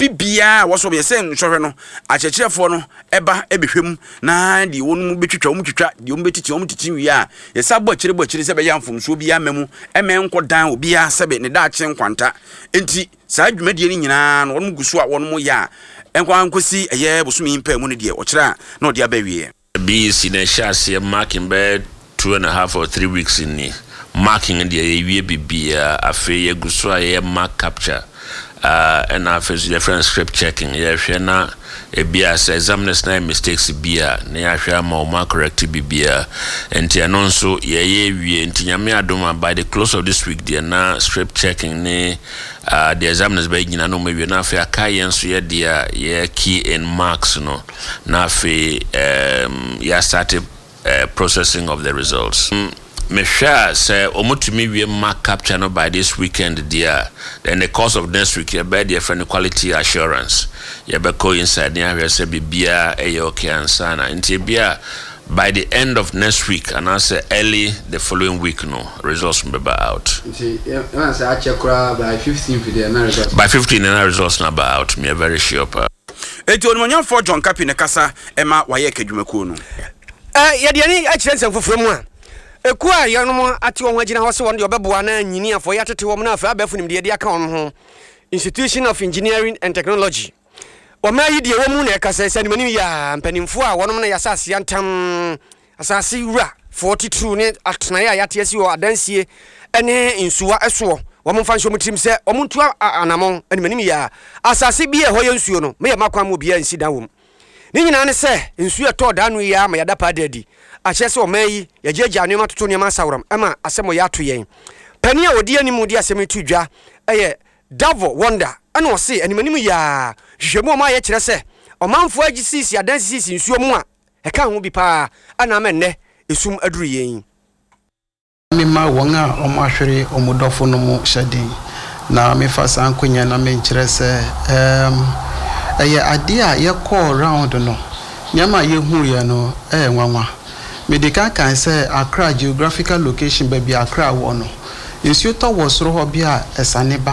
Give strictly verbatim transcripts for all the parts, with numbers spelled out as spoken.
bibia wo so be say nhwohwe no akyekirefo no eba ebehwem na di wonu betwitwa mu twitwa di wonu betiti wonu titi wi a yesa bo akire bo akire se be yamfomso bi amamu eme nkodan obi a sebe ne da akye nkwanta enti saa dwumadie ni nyina no wonu guso a wonu ya enkwa nkosi eye bosumi impa mu ne de o kira na odi abawie B C na shase marking by two and a half or three weeks in ni marking in the year bibia afi guso a mark capture uh and after different script checking yeah na e bia say examiners na mistakes bia na ya hwa ma o correct bibia enti ano nso ye ye wie enti nyame adoma by the close of this week there na script checking ne uh the examiners by gina no mewie na afia kai enso ye dia ye key in marks no na afi um ya started uh, processing of the results. mm. Me sure say omutumi we mark capture no by this weekend there. Then the course of next week you be the friend quality assurance. You be go inside there we say bibia e okay ansana. Nti bia by the end of next week and I say early the following week no results will be out. Nti when say I check by fifteenth the na results. By fifteenth the results na out. Me very sure pa. Eti onmonyan for John Kapi ne kasa ema waye kadwumako no. Eh ye de ani a kire nsem mu a Ekua yanom ati won agina ho se won de obeboa na nyini afo ya tete wom na afa abafu nim de de aka won ho Institution of Engineering and Technology o ma yi de wom na ekasa se nimani ya mpanimfo a wonom na yasase yantam asase wura forty-two ne atena ya yate asi o adansie ene insuwa eso wom fa nso mutim se omuntu anamon animani ya asase bi e ho yensuo no me ya makwa mo bia nsi da wom ni nyina ne se nsuo to da no ya ma ya da pa dadi achese o mayi ya jeje anema toto ne ma sawram ama asemo ya to yen pani a odi animu di asemi tudwa eye Davo Wonder ana o se animanimu ya hwehwemu ma ye kire se o manfo agisisi adansisi nsuo mu a e ka ho bi pa ana menne esum aduru yen me ma won a o ma hwere o mudofo no mu hyedin na me fa san konya na me nkire se em eye ade a ye call round no nyama ye hu ye no eh nwanwa medical can say Accra geographical location baby Accra wono nsuo to wo soro ho bia esaneba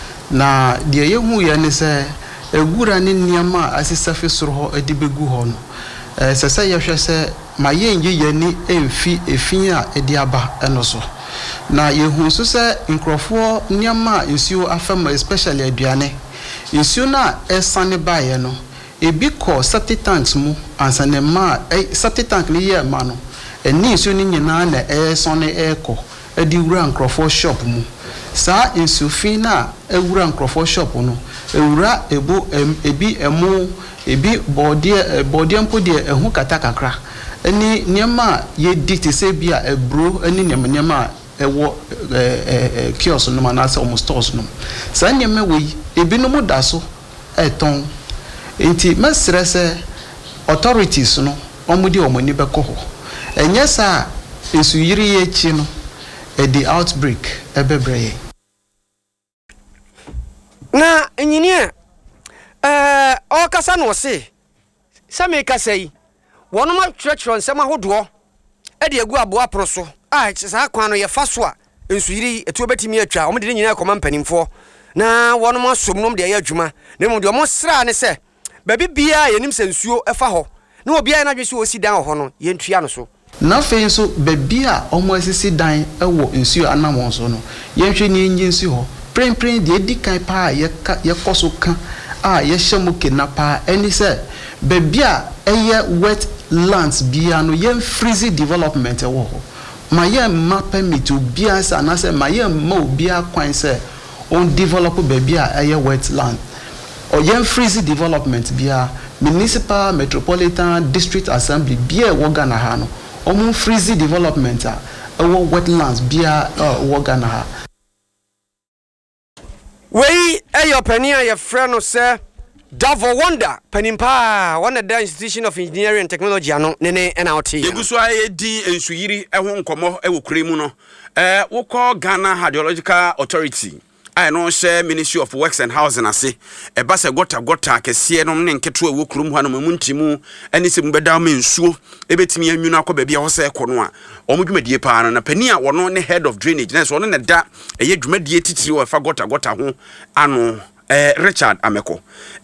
na de ye hu ye ne se egura ne niama asisafe soro ho edibegu ho no eh sese ye hwe se ma ye nyi ye ni emfi efin a edi aba eno so na ye hu so se nkrofo niama nsuo afam especially aduane nsuo na esaneba ye no ebi ko septic tanks mu ansanema eh septic tank ni ye ma no eni nsuo ni nyina na eh sone eko edi wura nkrofo shop mu sa insufin na ewura nkrofo shop no ewura ebo ebi emu ebi bodie bodie mpo de ehu kata kakra eni niema ye dictate se bia ebro eni niema niema ewo eh kiosk no na se almost stores no sa niema we ebi no mu daso eton enti mesrese authorities no omudi omani beko ho enye sa esu yiri ye chi no e the outbreak ebebreye na engineer eh o kasa no se same kasa yi wono ma twetwero nsema hodo e de egu abo apro so a sa kwan no ye fa so a ensu yiri etu betimi atwa o me de nyina akoma mpanimfo na wono ma somnom de ya adwuma na mo de mo sra ne se baby bia yenim sensuo efa ho na obi a na dwese osi dan ho no ye ntua no so na fe nso baby a omo asisi dan ewo nsuo anamon so no ye hwe ni nyi nsu ho pren pren de di kan pa ye ye koso kan a ye hyemu kenapa eni se baby a eye wet lands bia no ye freeze development ewo ho ma ye ma permit obi ansa na se ma ye ma obi akwan se on develop baby a eye wet land or yen freeze development bia municipal metropolitan district assembly bia wogana ha no omun freeze development a ewo wetlands bia wogana ha we ayo pania ye friend no say Davo Wonder panimpa one the Institution of Engineering and Technology ano nene N L T yeguso aye di ensuyiri eho nkomo ewo kuremu no eh wokọ Ghana Hydrological Authority I know share Ministry of Works and Housing ase e ba se gota gota kese no ne nketo ewo kurum ha no muntimu eni se mbeda ma nsuo ebetimi anwunu akọ baabi a ho se ekọ no a omudwumadie pa no na pani a wono ne head of drainage na so no ne da eye dwumadie titiri o fa gota gota ho ano eh Richard Ameko